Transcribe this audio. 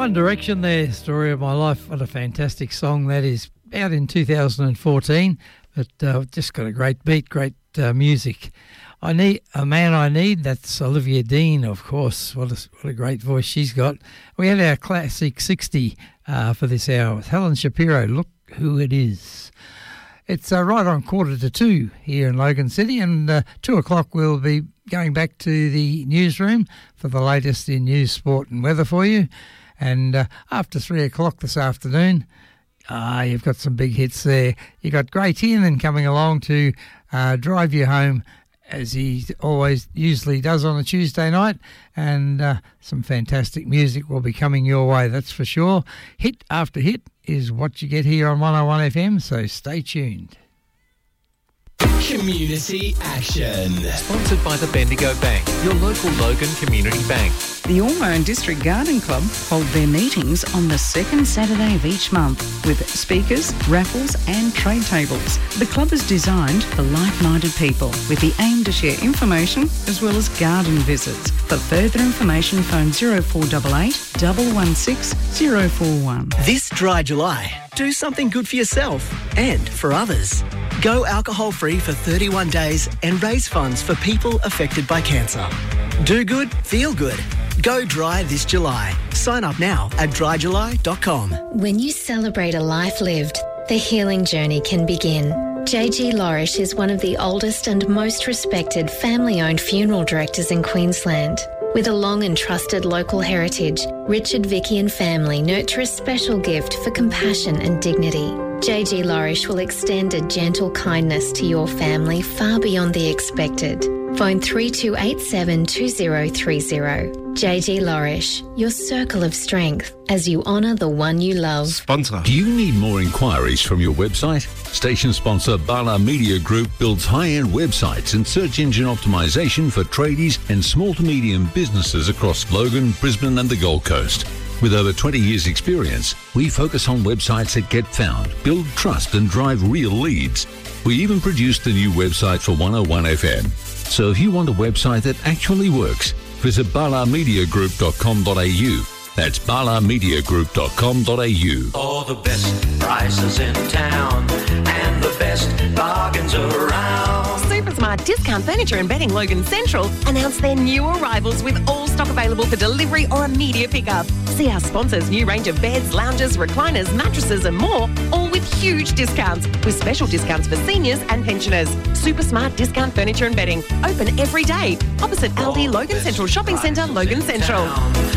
One Direction there, Story of My Life. What a fantastic song that is. Out in 2014, but just got a great beat, great music. I Need a Man I Need, that's Olivia Dean, of course. What a great voice she's got. We had our Classic 60 for this hour with Helen Shapiro, Look Who It Is. It's right on 1:45 here in Logan City, and 2 o'clock we'll be going back to the newsroom for the latest in news, sport and weather for you. And after 3 o'clock this afternoon, you've got some big hits there. You got Gray Tiernan coming along to drive you home, as he usually does on a Tuesday night, and some fantastic music will be coming your way, that's for sure. Hit after hit is what you get here on 101 FM, so stay tuned. Community Action. Sponsored by the Bendigo Bank, your local Logan Community Bank. The Ormond District Garden Club hold their meetings on the second Saturday of each month with speakers, raffles and trade tables. The club is designed for like-minded people with the aim to share information as well as garden visits. For further information, phone 0488 116 041. This dry July, do something good for yourself and for others. Go alcohol-free for 31 days and raise funds for people affected by cancer. Do good, feel good. Go dry this July. Sign up now at dryjuly.com. When you celebrate a life lived, the healing journey can begin. JG Lorish is one of the oldest and most respected family-owned funeral directors in Queensland. With a long and trusted local heritage, Richard, Vicky and family nurture a special gift for compassion and dignity. JG Lorish will extend a gentle kindness to your family far beyond the expected. Phone 3287 2030. JG Lorish, your circle of strength as you honour the one you love. Sponsor. Do you need more inquiries from your website? Station sponsor Bala Media Group builds high-end websites and search engine optimization for tradies and small to medium businesses across Logan, Brisbane and the Gold Coast. With over 20 years' experience, we focus on websites that get found, build trust and drive real leads. We even produced the new website for 101 FM. So if you want a website that actually works, visit balamediagroup.com.au. That's balamediagroup.com.au. All the best prices in town and the best bargains around. Supersmart Discount Furniture and Bedding Logan Central announced their new arrivals with all stock available for delivery or immediate pickup. See our sponsors' new range of beds, lounges, recliners, mattresses and more, all with huge discounts, with special discounts for seniors and pensioners. Supersmart Discount Furniture and Bedding, open every day, opposite Aldi Logan Central Shopping Centre, Logan Central.